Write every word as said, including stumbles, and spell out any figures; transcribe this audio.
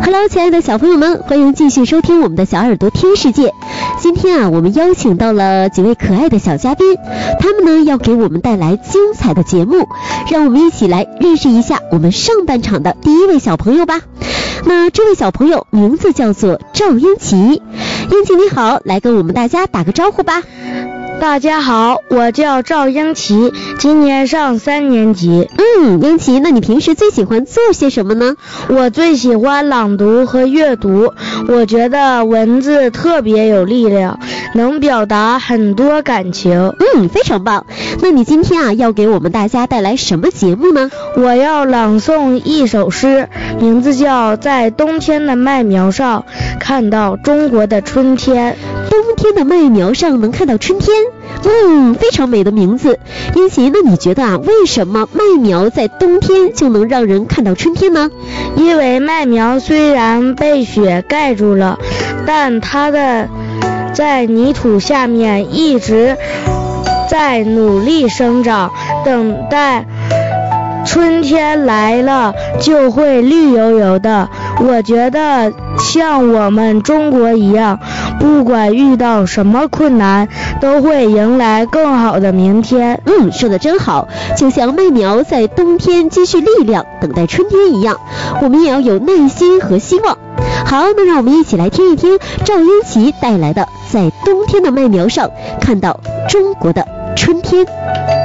Hello， 亲爱的小朋友们，欢迎继续收听我们的小耳朵听世界。今天啊，我们邀请到了几位可爱的小嘉宾，他们呢要给我们带来精彩的节目，让我们一起来认识一下我们上半场的第一位小朋友吧。那这位小朋友名字叫做赵英奇，英奇你好，来跟我们大家打个招呼吧。 大家好，我叫赵英奇，今年上三年级。 嗯，英奇，那你平时最喜欢做些什么呢？ 我最喜欢朗读和阅读，我觉得文字特别有力量，能表达很多感情。 嗯，非常棒。那你今天啊要给我们大家带来什么节目呢？ 我要朗诵一首诗，名字叫《在冬天的麦苗上看到中国的春天》。 冬天的麦苗上能看到春天，嗯，非常美的名字。英奇，那你觉得啊，为什么麦苗在冬天就能让人看到春天呢？ 因为麦苗虽然被雪盖住了，但它的在泥土下面一直在努力生长，等待春天来了就会绿油油的。我觉得像我们中国一样，不管遇到什么困难，都会迎来更好的明天。 嗯，说得真好，就像麦苗在冬天积蓄力量，等待春天一样，我们也要有耐心和希望。好，那让我们一起来听一听赵英奇带来的《在冬天的麦苗上看到中国的春天》。